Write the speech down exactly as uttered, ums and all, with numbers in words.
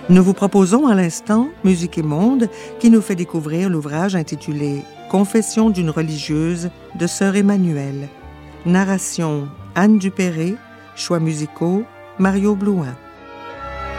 Nous vous proposons à l'instant Musique et Monde qui nous fait découvrir l'ouvrage intitulé Confession d'une religieuse de Sœur Emmanuelle. Narration Anne Dupéré, choix musicaux Mario Blouin.